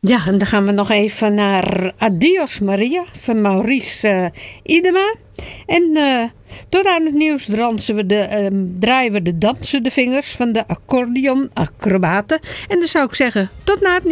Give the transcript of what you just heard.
Ja, en dan gaan we nog even naar Adios Maria van Maurice Idema. En tot aan het nieuws draaien we de dansende vingers van de accordeon acrobaten. En dan zou ik zeggen, tot na het nieuws.